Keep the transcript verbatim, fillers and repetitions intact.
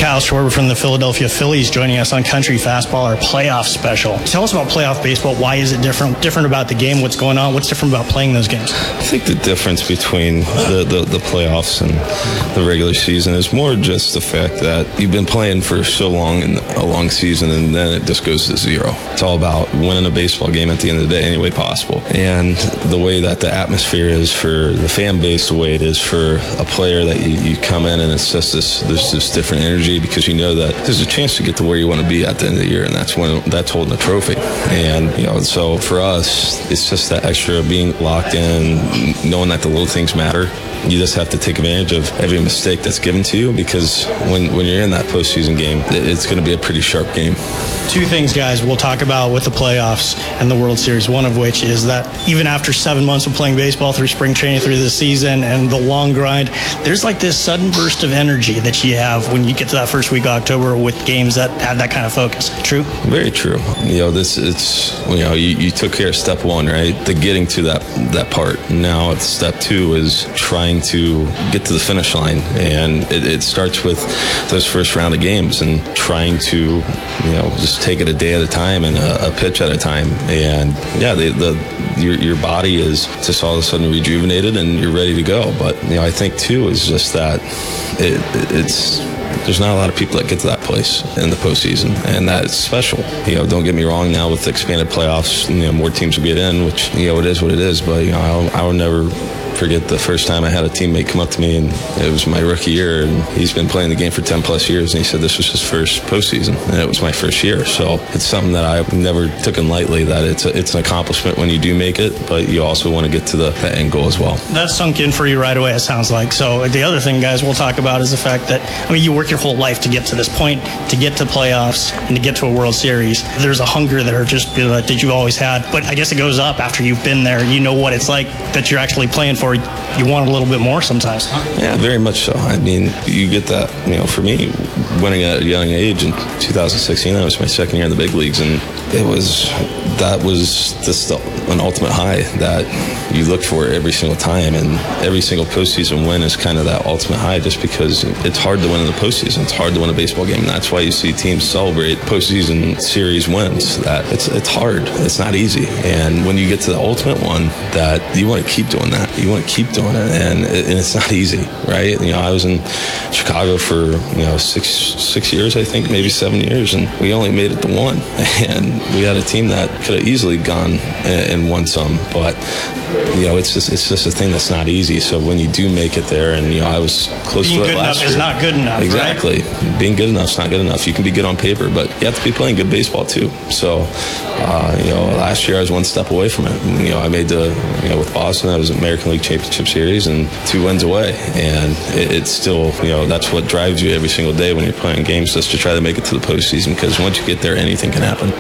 Kyle Schwarber from the Philadelphia Phillies joining us on Country Fastball, our playoff special. Tell us about playoff baseball. Why is it different? Different about the game? What's going on? What's different about playing those games? I think the difference between the, the, the playoffs and the regular season is more just the fact that you've been playing for so long in a long season, and then it just goes to zero. It's all about winning a baseball game at the end of the day any way possible. And the way that the atmosphere is for the fan base, the way it is for a player that you, you come in and it's just this, there's this different energy because you know that there's a chance to get to where you want to be at the end of the year, and that's when that's holding the trophy. And, you know, so for us, it's just that extra being locked in, knowing that the little things matter. You just have to take advantage of every mistake that's given to you, because when, when you're in that postseason game, it's going to be a pretty sharp game. Two things, guys, we'll talk about with the playoffs and the World Series, one of which is that even after seven months of playing baseball, through spring training, through the season, and the long grind, there's like this sudden burst of energy that you have when you get to that first week of October with games that have that kind of focus. True? Very true. You know, this it's, you know, you, you took care of step one, right? The getting to that, that part. Now it's step two is trying to get to the finish line, and it, it starts with those first round of games and trying to, you know, just take it a day at a time and a, a pitch at a time. And yeah, the, the your your body is just all of a sudden rejuvenated and you're ready to go. But you know, I think too is just that it, it it's. There's not a lot of people that get to that place in the postseason, and that's special. You know, don't get me wrong. Now with the expanded playoffs, you know, more teams will get in, which, you know, it is what it is. But you know, I'll, I will never forget the first time I had a teammate come up to me, and it was my rookie year, and he's been playing the game for ten plus years, and he said this was his first postseason, and it was my first year. So it's something that I never took in lightly, that it's a, it's an accomplishment when you do make it, but you also want to get to the, the end goal as well. That sunk in for you right away, it sounds like. So the other thing, guys, we'll talk about is the fact that, I mean, you work your whole life to get to this point, to get to playoffs and to get to a World Series. There's a hunger there just that you've always had, but I guess it goes up after you've been there. You know what it's like that you're actually playing for. You want a little bit more sometimes, huh? Yeah, very much so. I mean, you get that, you know, for me, winning at a young age in two thousand sixteen, that was my second year in the big leagues, and it was, that was just an ultimate high that you look for every single time, and every single postseason win is kind of that ultimate high, just because it's hard to win in the postseason. It's hard to win a baseball game, and that's why you see teams celebrate postseason series wins. That it's it's hard. It's not easy, and when you get to the ultimate one, that you want to keep doing that. You want to keep doing it, and, it, and it's not easy, right? You know, I was in Chicago for, you know, six six years, I think, maybe seven years, and we only made it to one, and we had a team that could have easily gone and, and won some, but you know, it's just it's just a thing that's not easy. So when you do make it there, and you know, I was close Being to it good last enough year. is not good enough. Exactly. Right? Being good enough is not good enough. You can be good on paper, but you have to be playing good baseball too. So, uh, you know, last year I was one step away from it. And, you know, I made the, you know, with Boston, I was American League Championship Series and two wins away. And it, it's still, you know, that's what drives you every single day when you're playing games, just to try to make it to the postseason, because once you get there, anything can happen.